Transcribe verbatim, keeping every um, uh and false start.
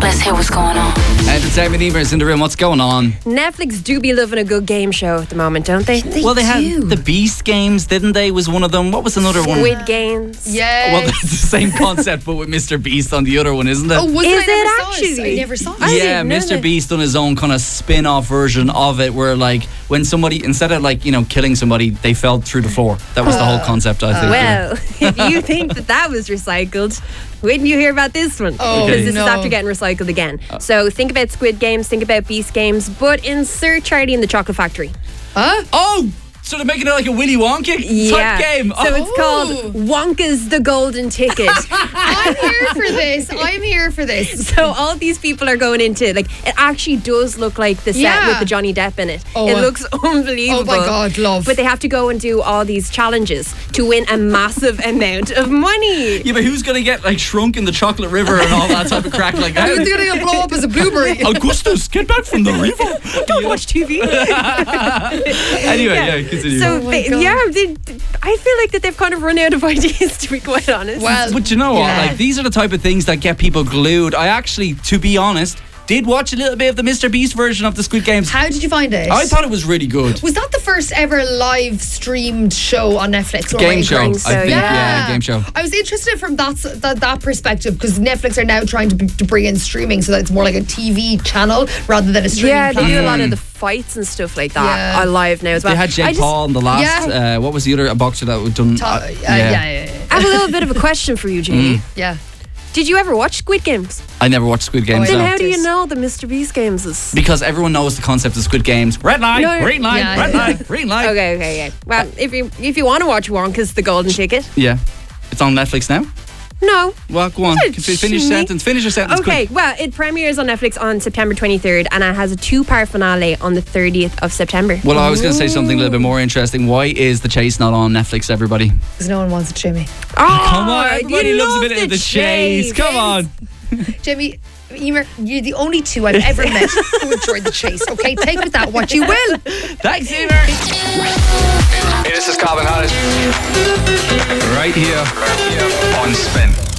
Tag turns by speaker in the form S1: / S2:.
S1: Let's hear what's going on.
S2: Entertainment Emer's in the room. What's going on?
S3: Netflix do be loving a good game show at the moment, don't they?
S4: They
S2: well, they
S4: do.
S2: had the Beast Games, didn't they? Was one of them. What was another one?
S3: Squid Games.
S4: Yeah.
S2: Well, that's the same concept, but with Mister Beast on the other one, isn't it?
S4: Oh, was
S3: Is
S4: it? I never
S3: it
S4: saw
S3: actually?
S4: I never saw it.
S3: I
S2: yeah,
S3: didn't know
S2: Mister
S3: that.
S2: Beast done his own kind of spin-off version of it, where like when somebody, instead of like you know killing somebody, they fell through the floor. That was the whole concept, I think.
S3: Well, if you think that that was recycled, wait till you hear about this one.
S4: Oh,
S3: Because this
S4: no.
S3: is after getting recycled again. So think about Squid Games, think about Beast Games, but insert Charlie in the Chocolate Factory.
S4: Huh?
S2: Oh, so they're making it like a Willy Wonka
S3: Yeah.
S2: type game.
S3: So
S2: Oh.
S3: it's called Wonka's the Golden Ticket.
S4: I'm here for this. I'm here for this.
S3: So all these people are going into, like, it actually does look like the set
S4: Yeah.
S3: with the Johnny Depp in it.
S4: Oh,
S3: it
S4: uh,
S3: looks unbelievable.
S4: Oh my God, love.
S3: But they have to go and do all these challenges to win a massive amount of money.
S2: Yeah, but who's gonna get like shrunk in the chocolate river and all that type of crack like that?
S4: Who's going to blow up as a blueberry?
S2: Augustus, get back from the river.
S3: Don't watch T V.
S2: Anyway, yeah, continue.
S3: So,
S4: Oh my
S3: they-
S4: God.
S3: yeah, they, I feel like that they've kind of run out of ideas, to be quite honest.
S4: Well,
S2: But you know what?
S4: Yeah.
S2: Like these are the type of things that get people glued. I actually, to be honest, did watch a little bit of the Mister Beast version of the Squid Games.
S4: how did you find it?
S2: I thought it was really good.
S4: Was that the first ever live streamed show on Netflix? Or
S2: Game
S4: am I
S2: show, I
S4: incorrect?
S3: so,
S2: think. Yeah.
S3: yeah.
S2: game show.
S4: I was interested from that that, that perspective because Netflix are now trying to, b- to bring in streaming so that it's more like a T V channel rather than a streaming
S3: Yeah, they
S4: platform.
S3: do a lot of the fights and stuff like that
S4: Yeah.
S3: on live now as well.
S2: They had
S3: I
S2: Jake
S3: just-
S2: Paul in the last.
S4: Yeah.
S2: Uh, what was the other boxer that was done?
S4: Ta-
S2: uh,
S4: uh, yeah. Yeah, yeah, yeah.
S3: I have a little bit of a question for you, Jamie.
S4: yeah.
S3: Did you ever watch Squid Games?
S2: I never watched Squid Games.
S4: Oh,
S3: Then
S4: I
S2: no.
S3: how do you
S4: Yes.
S3: know the Mister Beast games is?
S2: Because everyone knows the concept of Squid Games. Red light,
S3: No,
S2: green light,
S4: yeah,
S2: red
S4: yeah.
S2: light, green light.
S3: Okay, okay, okay. Well, if you if you want to watch Wonka's The Golden Ticket,
S2: Yeah. It's on Netflix now.
S3: no.
S2: Well, go on.
S3: What,
S2: Can- Finish your
S3: Shmi?
S2: sentence. Finish your sentence.
S3: Okay,
S2: quick.
S3: well, it premieres on Netflix on September twenty-third and it has a two-part finale on the thirtieth of September.
S2: Well, I was going to say something a little bit more interesting. Why is The Chase not on Netflix, everybody?
S4: Because no one wants it, Jamie.
S3: Oh,
S2: Come on, everybody
S3: you
S2: loves a
S3: love
S2: bit of The Chase. Come on.
S4: Jamie, Emer, you're the only two I've ever met who enjoyed the chase. Okay, take with that what you will.
S2: Thanks, Emer.
S5: Hey, this is Calvin Harris.
S2: Right here.
S5: Right here on Spin.